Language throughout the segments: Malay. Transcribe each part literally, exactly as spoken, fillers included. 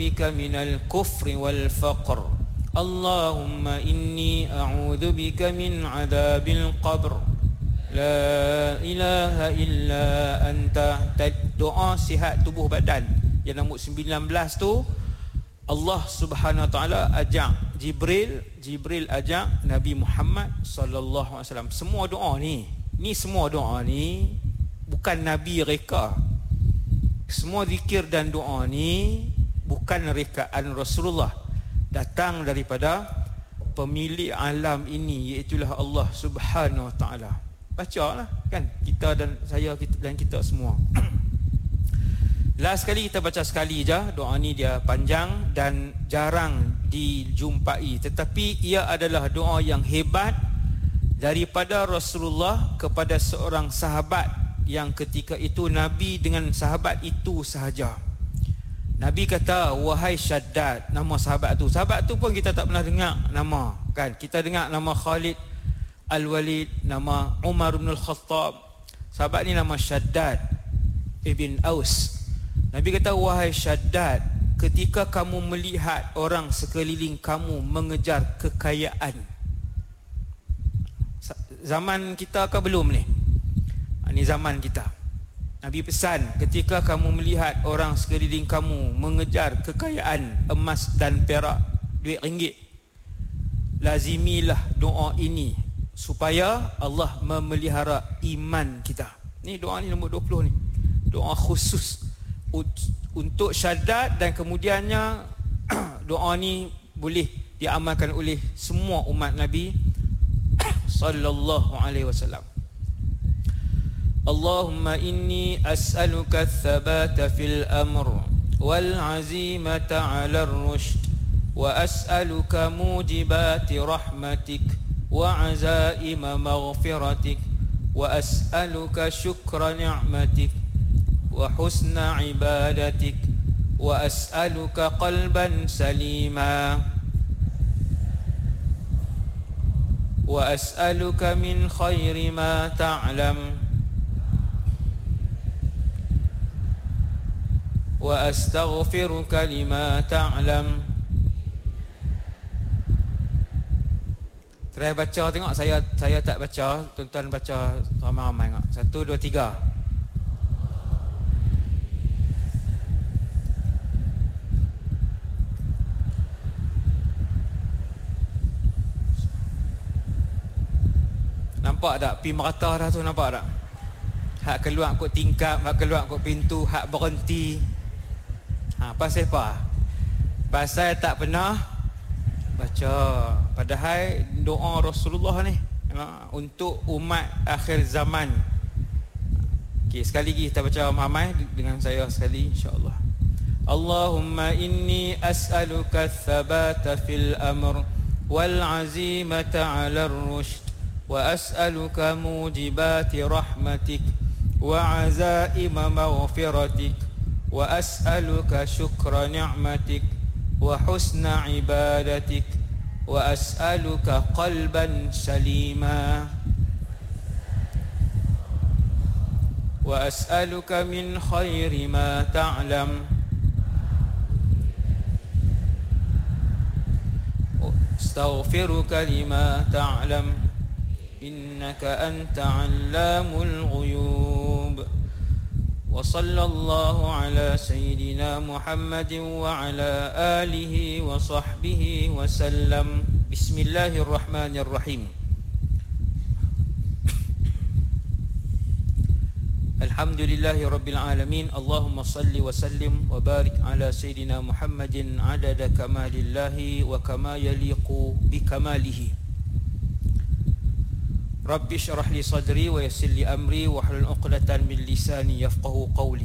bika minal kufri wal faqr. Allahumma inni a'udzu bika min adzabil qabr. La ilaha illa anta. Doa sihat tubuh badan. Yang nombor sembilan belas tu Allah Subhanahu Wa Taala ajak Jibril, Jibril ajak Nabi Muhammad sallallahu alaihi wasallam. Semua doa ni, ni semua doa ni bukan Nabi reka. Semua zikir dan doa ni bukan rekaan Rasulullah, datang daripada pemilik alam ini, iaitulah Allah Subhanahu Wa Taala. Bacalah kan, kita dan saya kita, dan kita semua. Last sekali kita baca sekali je. Doa ni dia panjang dan jarang dijumpai, tetapi ia adalah doa yang hebat daripada Rasulullah kepada seorang sahabat yang ketika itu Nabi dengan sahabat itu sahaja. Nabi kata, wahai Syaddad, nama sahabat tu. Sahabat tu pun kita tak pernah dengar nama kan. Kita dengar nama Khalid Al-Walid, nama Umar bin Al-Khattab. Sahabat ni nama Syaddad Ibn Aus. Nabi kata, wahai Syaddad, ketika kamu melihat orang sekeliling kamu mengejar kekayaan. Zaman kita ke belum ni? Ini zaman kita. Nabi pesan, ketika kamu melihat orang sekeliling kamu mengejar kekayaan emas dan perak, duit ringgit, lazimilah doa ini supaya Allah memelihara iman kita. Ni doa ni nombor dua puluh ni. Doa khusus untuk Syaddad, dan kemudiannya doa ni boleh diamalkan oleh semua umat Nabi sallallahu alaihi wasallam. Allahumma inni as'aluka ats-tsabata fil amr wal 'azimata 'ala ar-rushd wa as'aluka mujibati rahmatik wa 'azaima maghfiratik wa as'aluka syukra ni'matik wa husna ibadatik wa as'aluka qalban salima wa as'aluka min khairi ma ta'lam wa astaghfiruka lima ta'lam. Try baca, tengok saya saya tak baca, tuan-tuan baca ramai-ramai tengok. Satu, dua, tiga. Nampak tak? Pi merata dah tu, nampak tak? Hak keluar kot tingkap, hak keluar kot pintu, hak berhenti. Ha, pasal apa? Pasal tak pernah baca. Padahal doa Rasulullah ni ha, untuk umat akhir zaman. Okey, sekali lagi kita baca ramai dengan saya sekali insya-Allah. Allahumma inni as'aluka ats-tsabata fil amr wal 'azimata 'ala ar-rushd wa as'aluka mujibati rahmatik wa 'azaima maghfiratik wa as'aluka syukra ni'matik wa husna ibadatik wa as'aluka qalban salima wa as'aluka min khairi ma ta'lam astaghfiruka lima ta'lam innaka anta 'allamul ghuyub. Wa sallallahu ala sayyidina Muhammadin wa ala alihi wa sahbihi wa sallam. Bismillahirrahmanirrahim. Alhamdulillahi rabbil alamin. Allahumma salli wa sallim wa barik ala sayyidina Muhammadin adada kamalillahi wa kama yaliqu bi kamalihi. Rabbi syrah li sadri wa yassir li amri wa hlul 'uqdatan min lisani yafqahu qawli.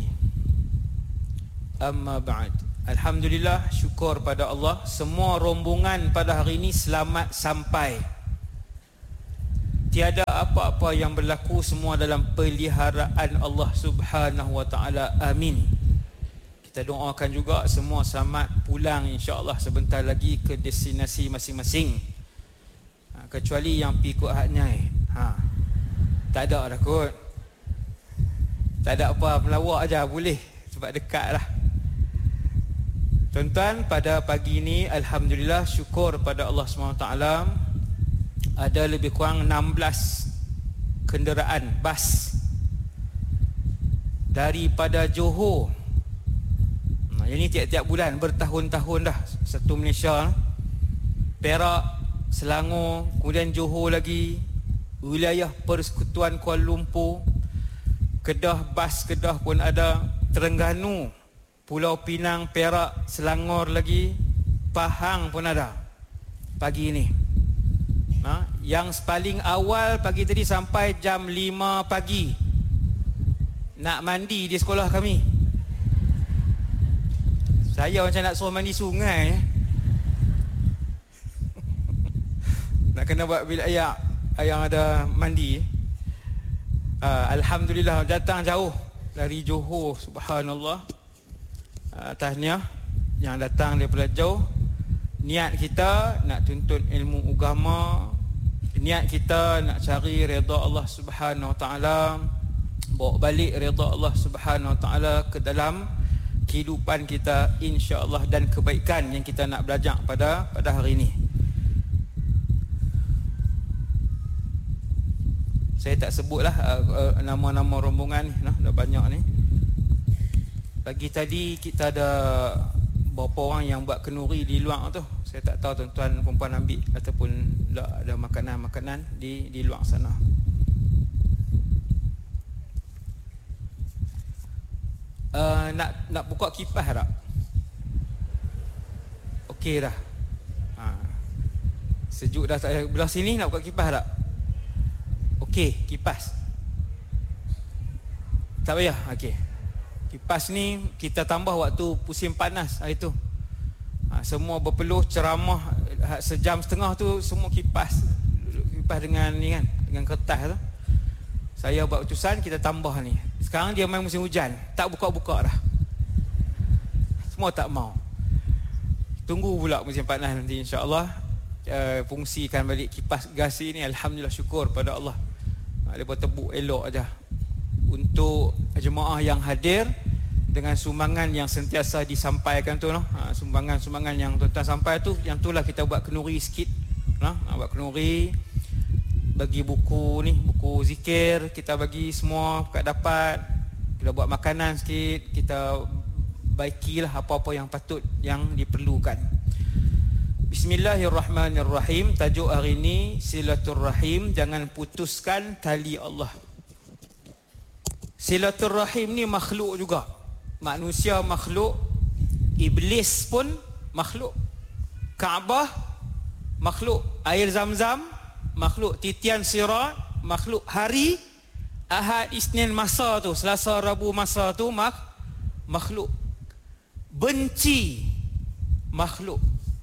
Amma ba'd. Alhamdulillah, syukur pada Allah, semua rombongan pada hari ini selamat sampai. Tiada apa-apa yang berlaku, semua dalam peliharaan Allah Subhanahu wa taala. Amin. Kita doakan juga semua selamat pulang insya-Allah sebentar lagi ke destinasi masing-masing. Ha, kecuali yang pi ikut Hatnyai. Ha. Tak ada dah kot. Tak ada apa, melawak aja boleh sebab dekat lah. Tuan-tuan, pada pagi ini alhamdulillah syukur pada Allah subhanahu wa taala ada lebih kurang enam belas kenderaan bas daripada Johor. Nah, ini tiap-tiap bulan bertahun-tahun dah, satu Malaysia, Perak, Selangor, kemudian Johor lagi, wilayah Persekutuan Kuala Lumpur, Kedah, bas Kedah pun ada, Terengganu, Pulau Pinang, Perak, Selangor lagi, Pahang pun ada pagi ini. Ha? Yang paling awal pagi tadi sampai jam lima pagi nak mandi di sekolah kami. Saya macam nak suruh mandi sungai. Nak kena buat bil ayak yang ada mandi. uh, Alhamdulillah datang jauh dari Johor, subhanallah. Uh, tahniah yang datang daripada jauh. Niat kita nak tuntut ilmu agama, niat kita nak cari redha Allah Subhanahu Wa Taala, bawa balik redha Allah Subhanahu Wa Taala ke dalam kehidupan kita insya-Allah, dan kebaikan yang kita nak belajar pada pada hari ini. Saya tak sebutlah uh, uh, nama-nama rombongan ni, nah, dah banyak ni. Pagi tadi kita ada beberapa orang yang buat kenduri di luar tu. Saya tak tahu tuan-tuan perempuan ambil ataupun tak ada makanan-makanan di di luar sana. Uh, nak nak buka kipas tak? Okey dah. Ha. Sejuk dah tak, belah sini nak buka kipas tak? Okey, kipas. Tak payah. Okey. Kipas ni kita tambah waktu musim panas hari tu. Ha, semua berpeluh ceramah sejam setengah tu semua kipas. Kipas dengan ni kan, dengan kertas tu. Saya buat utusan kita tambah ni. Sekarang dia main musim hujan, tak buka-buka dah. Semua tak mau. Tunggu pula musim panas nanti insya-Allah uh, fungsikan balik kipas gas ni. Alhamdulillah syukur pada Allah. Ha, dia buat tebuk elok aja. Untuk jemaah yang hadir dengan sumbangan yang sentiasa disampaikan tu, no? ha, sumbangan-sumbangan yang tuan-tuan sampai tu, yang itulah kita buat kenduri sikit, no? ha, buat kenduri, bagi buku ni, buku zikir kita bagi semua kat dapat, kita buat makanan sikit, kita baikilah apa-apa yang patut yang diperlukan. Bismillahirrahmanirrahim. Tajuk hari ini silaturrahim, jangan putuskan tali Allah. Silaturrahim ni makhluk juga. Manusia makhluk, iblis pun makhluk, Kaabah makhluk, air Zam-Zam makhluk, titian sirat makhluk, hari Ahad, Isnin masa tu, Selasa, Rabu masa tu mak makhluk, benci makhluk,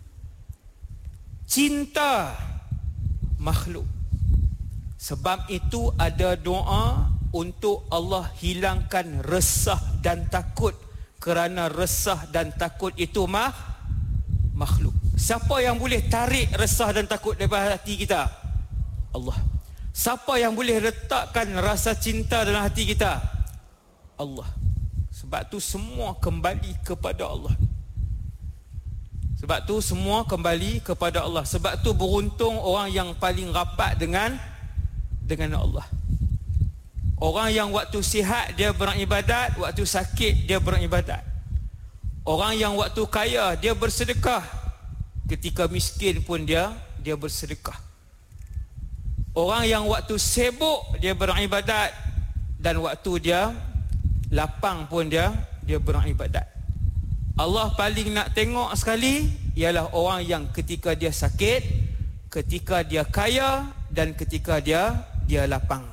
cinta makhluk. Sebab itu ada doa untuk Allah hilangkan resah dan takut, kerana resah dan takut itu mah makhluk. Siapa yang boleh tarik resah dan takut daripada hati kita? Allah. Siapa yang boleh letakkan rasa cinta dalam hati kita? Allah. Sebab tu semua kembali kepada Allah. Sebab tu semua kembali kepada Allah. Sebab tu beruntung orang yang paling rapat dengan dengan Allah. Orang yang waktu sihat dia beribadat, waktu sakit dia beribadat. Orang yang waktu kaya dia bersedekah, ketika miskin pun dia dia bersedekah. Orang yang waktu sibuk dia beribadat, dan waktu dia lapang pun dia dia beribadat. Allah paling nak tengok sekali ialah orang yang ketika dia sakit, ketika dia kaya, dan ketika dia dia lapang.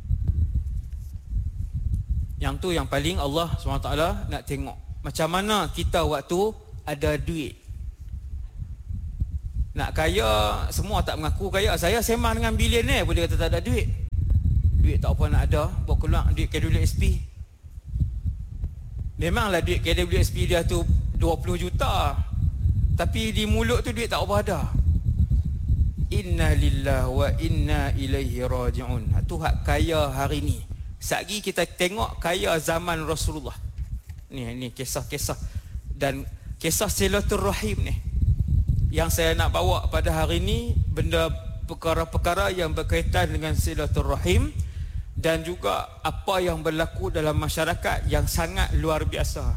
Yang tu yang paling Allah subhanahu wa taala nak tengok. Macam mana kita waktu ada duit. Nak kaya, semua tak mengaku kaya. Saya sembang dengan bilioner pun dia kata tak ada duit. Duit tak apa nak ada, bawa keluar duit K W S P. Memanglah duit K W S P dia tu dua puluh juta. Tapi di mulut tu duit tak apa ada. Inna lillahi wa inna ilaihi raji'un. Itu hak kaya hari ni. Sagi kita tengok kaya zaman Rasulullah. Ni ni kisah-kisah, dan Kisah silaturrahim ni yang saya nak bawa pada hari ini, benda perkara-perkara yang berkaitan dengan silaturrahim dan juga apa yang berlaku dalam masyarakat yang sangat luar biasa.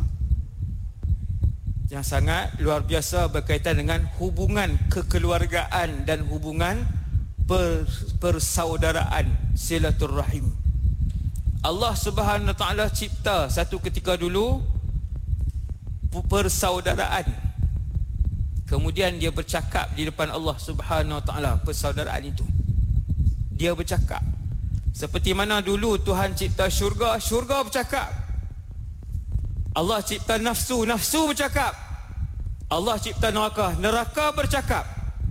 Yang sangat luar biasa berkaitan dengan hubungan kekeluargaan dan hubungan per, persaudaraan, silaturrahim. Allah Subhanahu Wa Taala cipta satu ketika dulu persaudaraan. Kemudian dia bercakap di depan Allah Subhanahu Wa Taala persaudaraan itu. Dia bercakap. Seperti mana dulu Tuhan cipta syurga, syurga bercakap. Allah cipta nafsu, nafsu bercakap. Allah cipta neraka, neraka bercakap.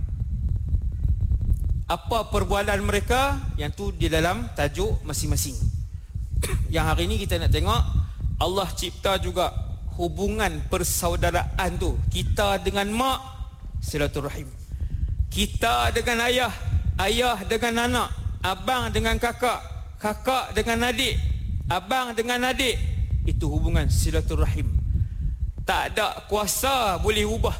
Apa perbualan mereka? Yang tu di dalam tajuk masing-masing. Yang hari ini kita nak tengok, Allah cipta juga hubungan persaudaraan tu. Kita dengan mak, silaturahim. Kita dengan ayah, ayah dengan anak, abang dengan kakak, kakak dengan adik, abang dengan adik. Itu hubungan silaturahim. Tak ada kuasa boleh ubah.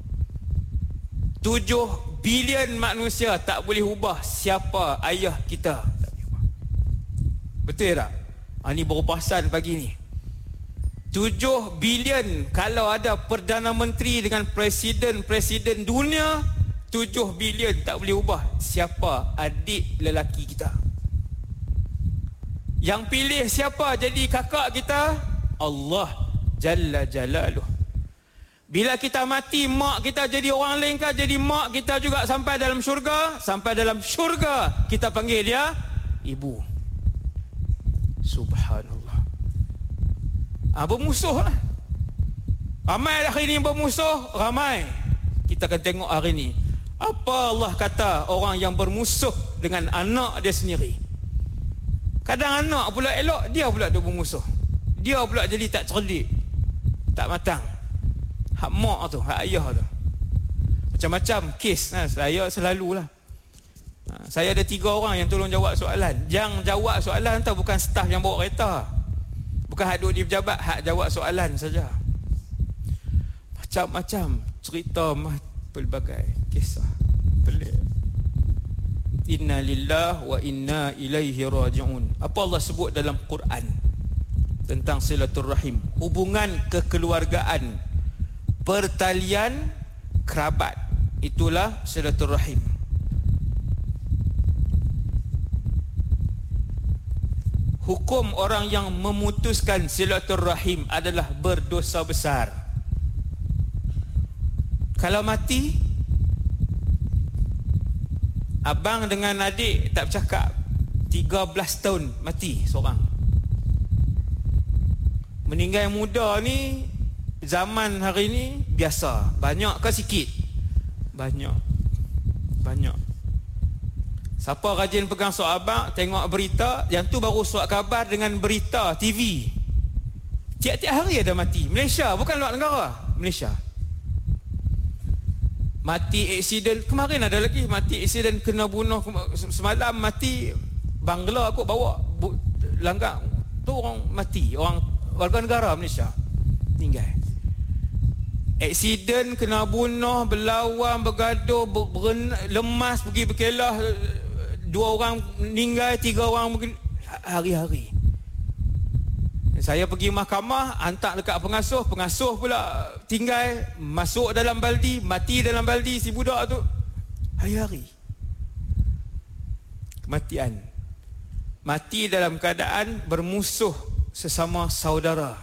Tujuh bilion manusia tak boleh ubah siapa ayah kita. Betul tak? Ha, ni baru perasan pagi ni. Tujuh bilion, kalau ada Perdana Menteri dengan Presiden-Presiden dunia, tujuh bilion tak boleh ubah siapa adik lelaki kita. Yang pilih siapa jadi kakak kita? Allah Jalla Jalaluh. Bila kita mati, mak kita jadi orang lain kah? Jadi mak kita juga sampai dalam syurga. Sampai dalam syurga kita panggil dia ibu. Subhanallah. Ah, bermusuh lah. Ramai hari ini bermusuh, ramai. Kita akan tengok hari ini apa Allah kata orang yang bermusuh dengan anak dia sendiri. Kadang anak pula elok, dia pula dia bermusuh. Dia pula jadi tak cerdik, tak matang. Hak mak tu, hak ayah tu. Macam-macam kes. Nah, saya selalulah. Ha, saya ada tiga orang yang tolong jawab soalan. Yang jawab soalan tu bukan staf yang bawa kereta. Bukan hak duduk di pejabat, hak jawab soalan saja. Macam-macam cerita, pelbagai kisah pelik. Inna lillah wa inna ilaihi raji'un. Apa Allah sebut dalam Quran tentang silaturrahim? Hubungan kekeluargaan, pertalian kerabat. Itulah silaturrahim. Hukum orang yang memutuskan silaturrahim adalah berdosa besar. Kalau mati, abang dengan adik tak bercakap, tiga belas tahun mati seorang. Meninggal muda ni, zaman hari ni biasa. Banyak ke sikit? Banyak. Banyak. Siapa rajin pegang surat abang, tengok berita, yang tu baru surat khabar dengan berita T V. Tiap-tiap hari ada mati. Malaysia, bukan luar negara. Malaysia. Mati aksiden, kemarin ada lagi mati aksiden, kena bunuh. Semalam mati Bangla, aku bawa langgar tu orang mati, orang warga negara Malaysia tinggal. Aksiden, kena bunuh, berlawan, bergaduh, ber, lemas, pergi berkelah, dua orang meninggal, tiga orang mungkin hari-hari. Saya pergi mahkamah, hantar dekat pengasuh, pengasuh pula tinggal, masuk dalam baldi, mati dalam baldi si budak tu. Hari-hari. Kematian. Mati dalam keadaan bermusuh sesama saudara.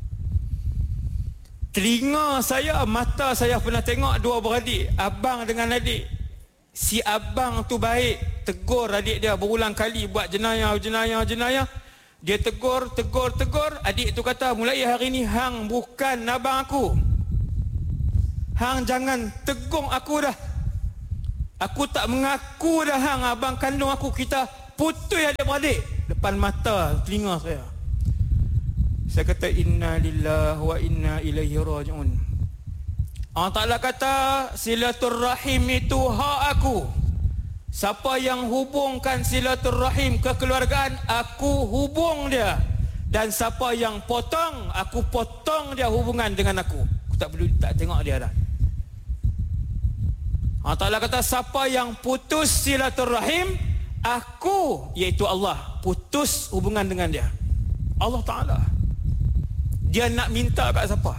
Telinga saya, mata saya pernah tengok dua beradik, abang dengan adik. Si abang tu baik, tegur adik dia berulang kali buat jenayah, jenayah, jenayah. Dia tegur, tegur, tegur. Adik tu kata, mulai hari ni hang bukan abang aku. Hang jangan tegung aku dah. Aku tak mengaku dah hang abang kandung aku. Kita putus adik-beradik. Depan mata, telinga saya. Saya kata, inna lillahi wa inna ilaihi raji'un. Allah Ta'ala kata, silaturrahim itu hak aku. Siapa yang hubungkan silaturrahim kekeluargaan, aku hubung dia. Dan siapa yang potong, aku potong dia hubungan dengan aku. tak perlu, tak tengok dia dah. Allah Ta'ala kata, siapa yang putus silaturrahim, aku, iaitu Allah, putus hubungan dengan dia. Allah Ta'ala. Dia nak minta kat siapa?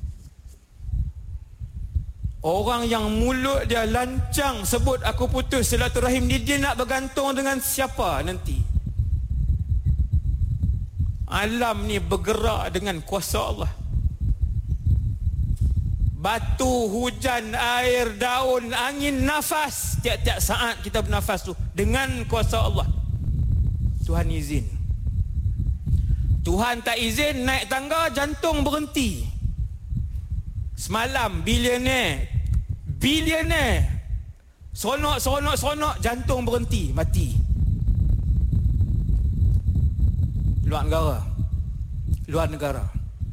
Orang yang mulut dia lancang sebut aku putus silaturahim, dia, dia nak bergantung dengan siapa nanti? Alam ni bergerak dengan kuasa Allah. Batu, hujan, air, daun, angin, nafas, tiap-tiap saat kita bernafas tu dengan kuasa Allah. Tuhan izin. Tuhan tak izin, naik tangga jantung berhenti. Semalam bilioner, bilioner seronok, seronok, seronok, jantung berhenti, mati. Luar negara. Luar negara.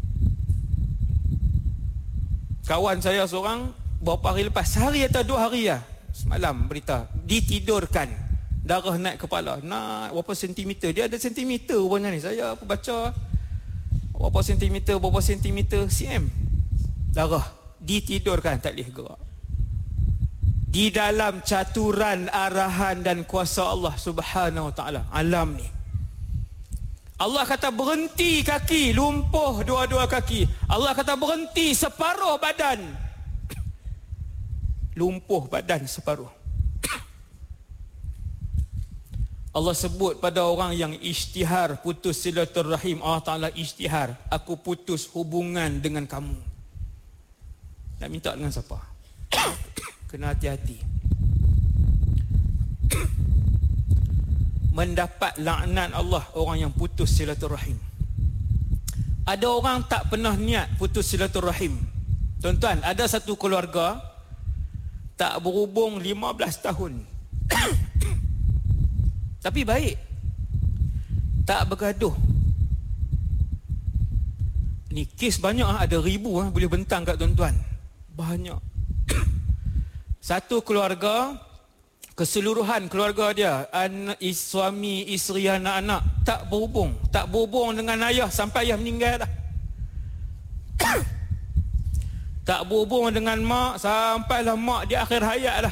Kawan saya seorang beberapa hari lepas, sehari atau dua hari lah, semalam berita, ditidurkan, darah naik kepala, naik berapa sentimeter, dia ada sentimeter rupanya ni, saya apa baca berapa sentimeter, berapa sentimeter, cm darah, ditidurkan, tak boleh gerak. Di dalam caturan arahan dan kuasa Allah Subhanahu Wa Taala, alam ni. Allah kata berhenti kaki, lumpuh dua-dua kaki. Allah kata berhenti separuh badan, lumpuh badan separuh. Allah sebut pada orang yang isytihar putus silaturrahim, Allah Ta'ala isytihar, aku putus hubungan dengan kamu. Nak minta dengan siapa? Kena hati-hati. Mendapat laknat Allah orang yang putus silaturahim. Ada orang tak pernah niat putus silaturahim. Tuan-tuan, ada satu keluarga tak berhubung lima belas tahun. Tapi baik. Tak bergaduh. Ni kes banyak, ada ribu boleh bentang kat tuan-tuan. Banyak. Satu keluarga, keseluruhan keluarga dia, anak, suami, isteri, anak-anak, tak berhubung, tak berhubung dengan ayah sampai ayah meninggal dah. Tak berhubung dengan mak sampailah mak di akhir hayat dah.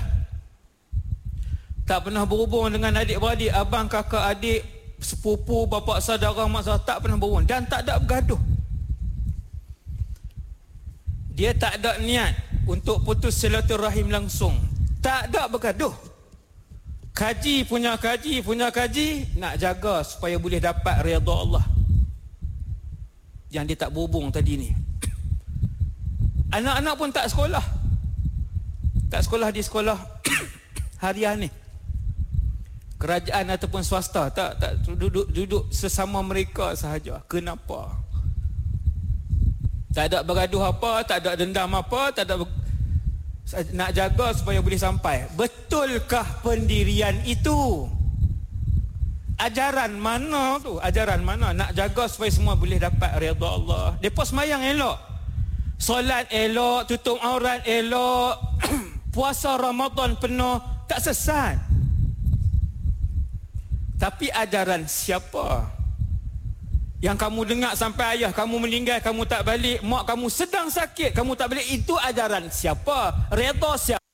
Tak pernah berhubung dengan adik-beradik, abang, kakak, adik, sepupu, bapa, saudara, mak saudara, tak pernah berhubung dan tak ada bergaduh. Dia tak ada niat untuk putus silaturahim langsung, tak ada bergaduh. Kaji punya kaji, punya kaji, nak jaga supaya boleh dapat redha Allah. Yang dia tak berhubung tadi ni. Anak-anak pun tak sekolah. Tak sekolah di sekolah harian ni. Kerajaan ataupun swasta, tak tak duduk duduk sesama mereka sahaja. Kenapa? Tak ada bergaduh apa, tak ada dendam apa, tak ada ber... nak jaga supaya boleh sampai. Betulkah pendirian itu? Ajaran mana tu? Ajaran mana? Nak jaga supaya semua boleh dapat redha Allah. Depa semayang elok, solat elok, tutup aurat elok, puasa Ramadan penuh, tak sesat. Tapi ajaran siapa? Yang kamu dengar sampai ayah kamu meninggal, kamu tak balik, mak kamu sedang sakit, kamu tak balik, itu ajaran siapa? Redha siapa?